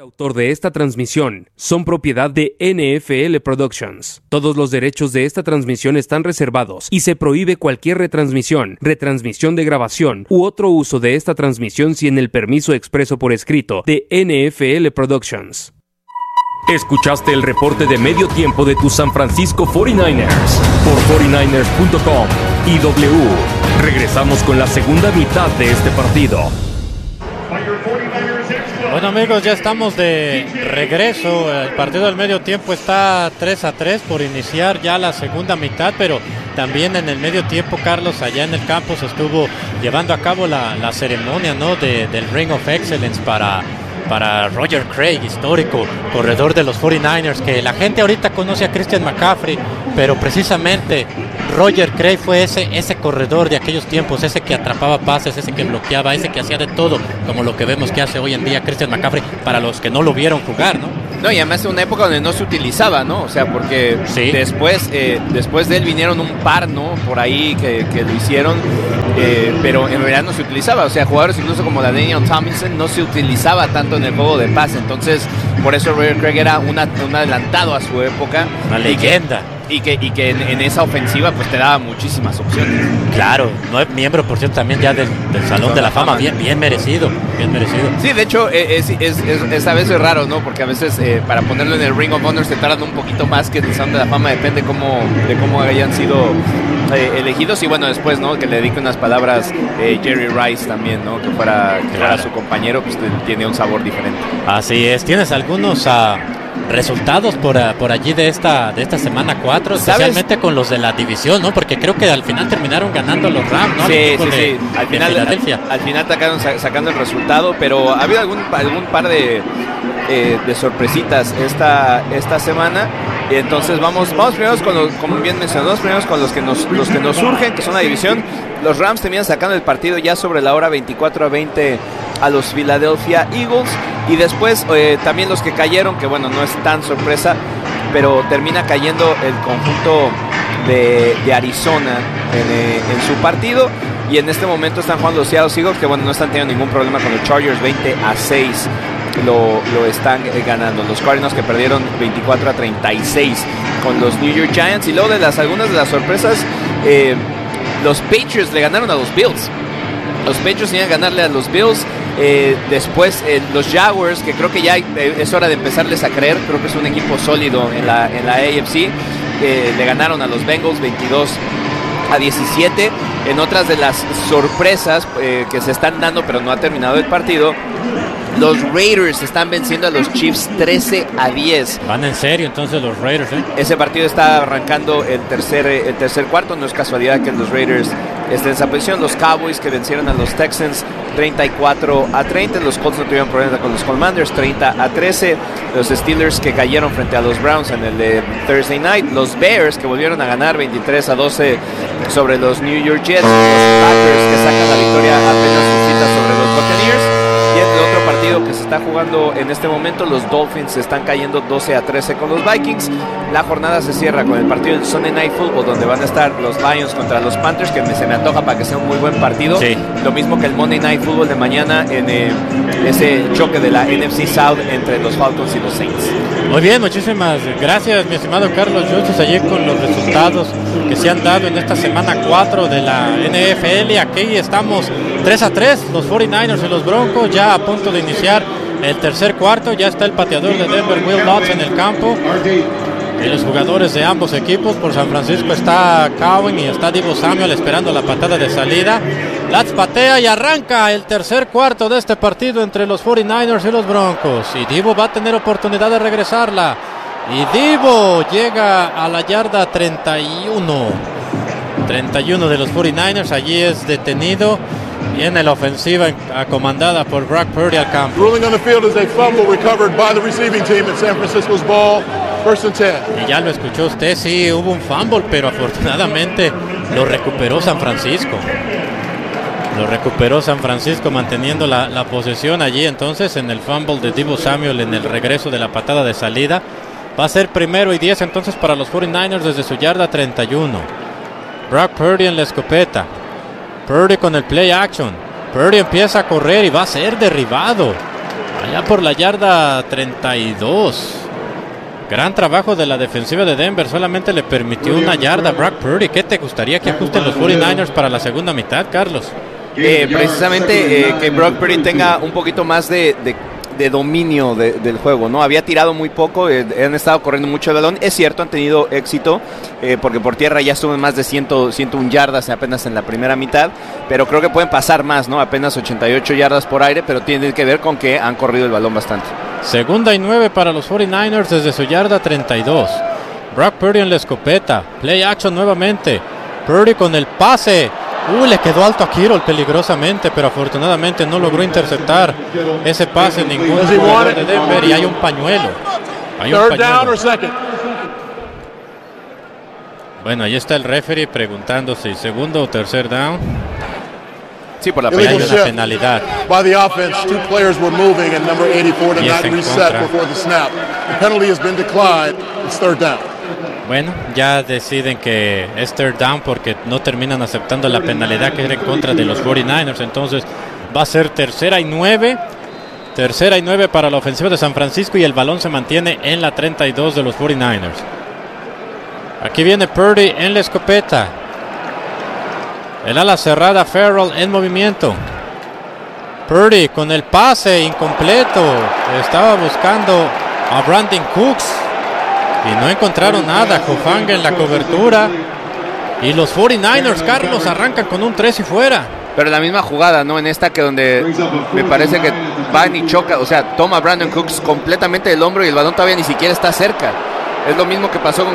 Autor de esta transmisión son propiedad de NFL Productions. Todos los derechos de esta transmisión están reservados y se prohíbe cualquier retransmisión, retransmisión de grabación u otro uso de esta transmisión sin el permiso expreso por escrito de NFL Productions. Escuchaste el reporte de medio tiempo de tus San Francisco 49ers por 49ers.com y W. Regresamos con la segunda mitad de este partido. Bueno, amigos, ya estamos de regreso. El partido del medio tiempo está 3-3 por iniciar ya la segunda mitad, pero también en el medio tiempo, Carlos, allá en el campo se estuvo llevando a cabo la ceremonia, ¿no?, del Ring of Excellence para Roger Craig, histórico corredor de los 49ers, que la gente ahorita conoce a Christian McCaffrey, pero precisamente Roger Craig fue ese corredor de aquellos tiempos, ese que atrapaba pases, ese que bloqueaba, ese que hacía de todo, como lo que vemos que hace hoy en día Christian McCaffrey, para los que no lo vieron jugar, ¿no? No, y además en una época donde no se utilizaba, ¿no? O sea, porque sí, después de él vinieron un par, ¿no?, por ahí que lo hicieron, pero en realidad no se utilizaba. O sea, jugadores incluso como la Daniel Tomlinson no se utilizaba tanto en el juego de pase. Entonces, por eso Roger Craig era un adelantado a su época. Una leyenda. Y que en esa ofensiva pues te daba muchísimas opciones. Claro, miembro, por cierto, también ya del Salón de la Fama, bien merecido. Sí, de hecho, a veces raro, ¿no? Porque a veces para ponerlo en el Ring of Honor se tardan un poquito más que en el Salón de la Fama, depende de cómo hayan sido elegidos. Y bueno, después, ¿no?, que le dedique unas palabras Jerry Rice también, ¿no?, que fuera su compañero, pues tiene un sabor diferente. Así es. ¿Tienes algunos resultados por allí de esta semana 4, especialmente con los de la división, ¿no? Porque creo que al final terminaron ganando los Rams, ¿no? Sí. Al final acabaron sacando el resultado, pero ha habido algún par de sorpresitas esta semana. Entonces vamos primero como bien mencionamos, con los que nos surgen, que son la división. Los Rams terminan sacando el partido ya sobre la hora 24-20 a los Philadelphia Eagles, y después también los que cayeron, que bueno, no es tan sorpresa, pero termina cayendo el conjunto de Arizona en su partido, y en este momento están jugando los Seattle Seahawks, que bueno, no están teniendo ningún problema con los Chargers. 20-6 lo están ganando los Cardinals, que perdieron 24-36 con los New York Giants. Y luego algunas de las sorpresas, los Patriots le ganaron a los Bills. Los Patriots iban a ganarle a los Bills. Después los Jaguars, que creo que ya es hora de empezarles a creer, creo que es un equipo sólido en la AFC, le ganaron a los Bengals 22-17. En otras de las sorpresas que se están dando, pero no ha terminado el partido, los Raiders están venciendo a los Chiefs 13-10. Van en serio entonces los Raiders, ¿eh? Ese partido está arrancando el tercer cuarto. No es casualidad que los Raiders estén en esa posición. Los Cowboys, que vencieron a los Texans 34-30. Los Colts no tuvieron problemas con los Commanders, 30-13. Los Steelers, que cayeron frente a los Browns en el de Thursday Night. Los Bears, que volvieron a ganar 23-12 sobre los New York Jets. Los Packers, que sacan la victoria apenas sobre los Buccaneers. Y el otro partido que se está jugando en este momento, los Dolphins están cayendo 12-13 con los Vikings. La jornada se cierra con el partido del Sunday Night Football, donde van a estar los Lions contra los Panthers, que se me antoja para que sea un muy buen partido. Sí. Lo mismo que el Monday Night Football de mañana en ese choque de la NFC South entre los Falcons y los Saints. Muy bien, muchísimas gracias, mi estimado Carlos Yuchis, allí con los resultados que se han dado en esta semana 4 de la NFL. Aquí estamos 3-3, los 49ers y los Broncos, ya a punto de iniciar el tercer cuarto. Ya está el pateador de Denver, Will Lutz, en el campo, y los jugadores de ambos equipos. Por San Francisco está Cowan y está Deebo Samuel esperando la patada de salida. Lutz patea y arranca el tercer cuarto de este partido entre los 49ers y los Broncos, y Deebo va a tener oportunidad de regresarla, y Deebo llega a la yarda 31 de los 49ers. Allí es detenido. Viene la ofensiva comandada por Brock Purdy al campo. Ruling on the field is a fumble recovered by the receiving team at San Francisco's ball. First and 10. Y ya lo escuchó usted, sí, hubo un fumble, pero afortunadamente lo recuperó San Francisco. Manteniendo la posesión allí. Entonces, en el fumble de Deebo Samuel en el regreso de la patada de salida, va a ser 1st y 10 entonces para los 49ers desde su yarda 31. Brock Purdy en la escopeta. Purdy con el play action. Purdy empieza a correr y va a ser derribado. Allá por la yarda 32. Gran trabajo de la defensiva de Denver. Solamente le permitió una yarda a Brock Purdy. ¿Qué te gustaría que ajusten los 49ers para la segunda mitad, Carlos? Precisamente que Brock Purdy tenga un poquito más de dominio del juego, ¿no? Había tirado muy poco, han estado corriendo mucho el balón. Es cierto, han tenido éxito, porque por tierra ya estuvo en más de 101 yardas apenas en la primera mitad, pero creo que pueden pasar más, ¿no? Apenas 88 yardas por aire, pero tiene que ver con que han corrido el balón bastante. 2nd y 9 para los 49ers desde su yarda 32. Brock Purdy en la escopeta. Play action nuevamente. Purdy con el pase. Le quedó alto a Kittle peligrosamente, pero afortunadamente no logró interceptar ese pase en ningún jugador de Denver, y hay un pañuelo. Bueno, ahí está el referee preguntando si segundo o tercer down. Sí, por la hay una penalidad. By the offense, 2 players were moving and number 84 did not reset before the snap. The penalty has been declined. It's 3rd down. Bueno, ya deciden que es 3rd down porque no terminan aceptando la penalidad que era en contra de los 49ers. Entonces va a ser 3rd y 9. 3rd y 9 para la ofensiva de San Francisco, y el balón se mantiene en la 32 de los 49ers. Aquí viene Purdy en la escopeta. El ala cerrada Farrell en movimiento. Purdy con el pase incompleto. Estaba buscando a Brandon Cooks y no encontraron nada. Hufanga en la cobertura. Y los 49ers, Carlos, arrancan con un 3 y fuera. Pero la misma jugada, ¿no? En esta que donde me parece que van y choca, o sea, toma a Brandon Cooks completamente del hombro y el balón todavía ni siquiera está cerca. Es lo mismo que pasó con